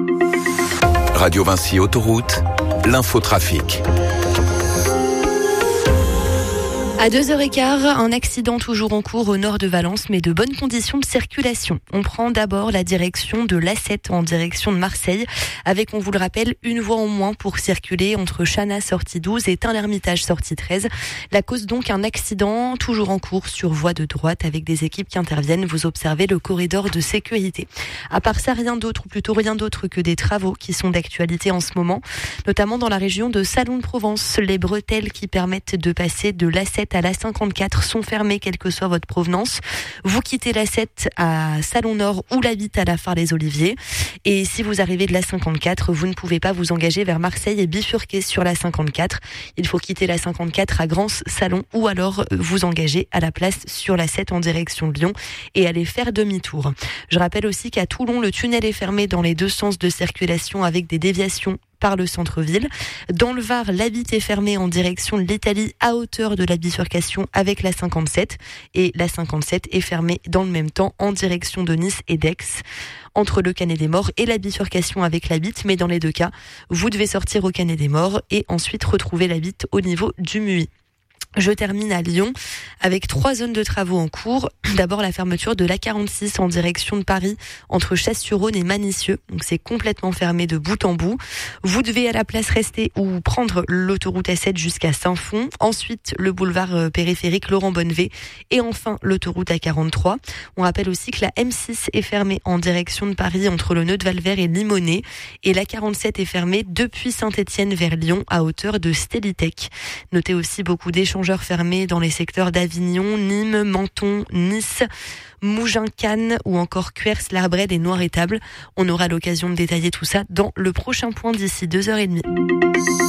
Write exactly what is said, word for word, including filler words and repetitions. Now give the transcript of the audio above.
Radio Vinci Autoroute, l'infotrafic. À deux heures quinze, un accident toujours en cours au nord de Valence, mais de bonnes conditions de circulation. On prend d'abord la direction de l'A sept en direction de Marseille, avec, on vous le rappelle, une voie en moins pour circuler entre Chana sortie douze et Tain-l'Hermitage sortie treize. La cause donc un accident toujours en cours sur voie de droite avec des équipes qui interviennent. Vous observez le corridor de sécurité. À part ça, rien d'autre, ou plutôt rien d'autre que des travaux qui sont d'actualité en ce moment, notamment dans la région de Salon-de-Provence. Les bretelles qui permettent de passer de l'A sept à l'A cinquante-quatre sont fermées, quelle que soit votre provenance. Vous quittez l'A sept à Salon-Nord ou la Vitte à la Phare des Oliviers. Et si vous arrivez de l'A cinquante-quatre, vous ne pouvez pas vous engager vers Marseille et bifurquer sur l'A cinquante-quatre. Il faut quitter l'A cinquante-quatre à Grance-Salon ou alors vous engager à la place sur l'A sept en direction de Lyon et aller faire demi-tour. Je rappelle aussi qu'à Toulon, le tunnel est fermé dans les deux sens de circulation avec des déviations par le centre-ville. Dans le Var, la Vitte est fermée en direction de l'Italie à hauteur de la bifurcation avec la cinquante-sept et la cinquante-sept est fermée dans le même temps en direction de Nice et d'Aix entre le Canet des Morts et la bifurcation avec la Vitte, mais dans les deux cas, vous devez sortir au Canet des Morts et ensuite retrouver la Vitte au niveau du Muy. Je termine à Lyon avec trois zones de travaux en cours. D'abord, la fermeture de l'A quarante-six en direction de Paris entre Chasse-sur-Rhône et Manicieux. Donc, c'est complètement fermé de bout en bout. Vous devez à la place rester ou prendre l'autoroute A sept jusqu'à Saint-Fond. Ensuite, le boulevard périphérique Laurent Bonnevet. Et enfin, l'autoroute A quarante-trois. On rappelle aussi que la M six est fermée en direction de Paris entre le nœud de Valvert et Limonest. Et l'A quarante-sept est fermée depuis Saint-Étienne vers Lyon à hauteur de Stélitech. Notez aussi beaucoup d'échanges fermés dans les secteurs d'Avignon, Nîmes, Menton, Nice, Mougins, Cannes ou encore Cuers, l'Arbrède et Noir-Étable. On aura l'occasion de détailler tout ça dans le prochain point d'ici deux heures trente.